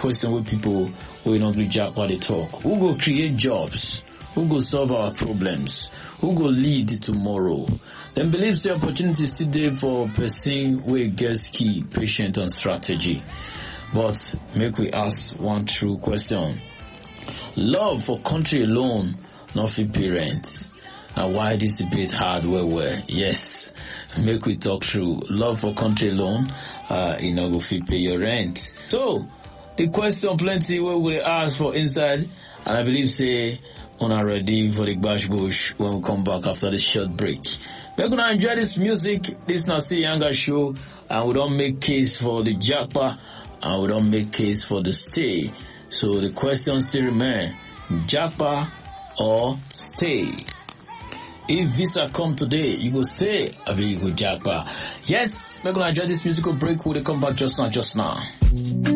question where people will not be jack what they talk. Who go create jobs? Who go solve our problems? Who go lead tomorrow? Them believe the opportunity still there for person who gets key, patient and strategy. But make we ask one true question. Love for country alone, not for parents. Now why this debate hard where? Yes, make we talk through. Love for country alone, you know, go fit pay your rent. So, the question plenty where we ask for inside, and I believe say, on are ready for the bash bush when we come back after the short break. We're gonna enjoy this music. This is not still younger show, and we don't make case for the jackpot, and we don't make case for the stay. So the question still remain, jackpot or stay? If visa come today, you go stay, I mean you go jackpot. Yes, we're gonna enjoy this musical break. We'll come back just now.